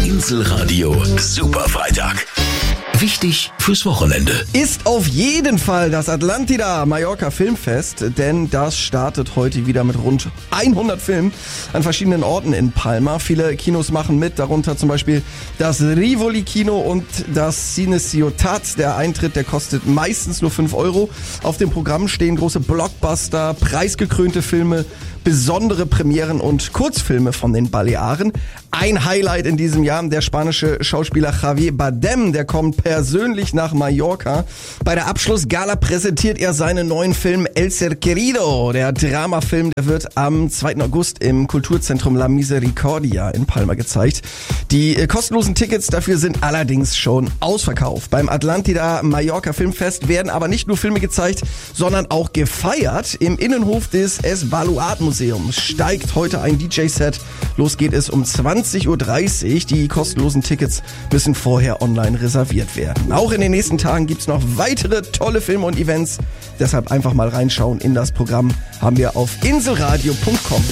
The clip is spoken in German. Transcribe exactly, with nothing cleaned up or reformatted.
Inselradio Superfreitag. Wichtig fürs Wochenende. Ist auf jeden Fall das Atlantida Mallorca Filmfest, denn das startet heute wieder mit rund hundert Filmen an verschiedenen Orten in Palma. Viele Kinos machen mit, darunter zum Beispiel das Rivoli Kino und das Cine Ciutat. Der Eintritt, der kostet meistens nur fünf Euro. Auf dem Programm stehen große Blockbuster, preisgekrönte Filme, besondere Premieren und Kurzfilme von den Balearen. Ein Highlight in diesem Jahr, der spanische Schauspieler Javier Bardem, der kommt persönlich nach Mallorca. Bei der Abschlussgala präsentiert er seinen neuen Film El Ser Querido. Der Dramafilm, der wird am zweiten August im Kulturzentrum La Misericordia in Palma gezeigt. Die kostenlosen Tickets dafür sind allerdings schon ausverkauft. Beim Atlantida Mallorca Filmfest werden aber nicht nur Filme gezeigt, sondern auch gefeiert. Im Innenhof des Es Baluart Museums steigt heute ein D J-Set. Los geht es um zwanzig Uhr dreißig. Die kostenlosen Tickets müssen vorher online reserviert werden. Auch in den nächsten Tagen gibt's noch weitere tolle Filme und Events. Deshalb einfach mal reinschauen in das Programm. Haben wir auf inselradio punkt com.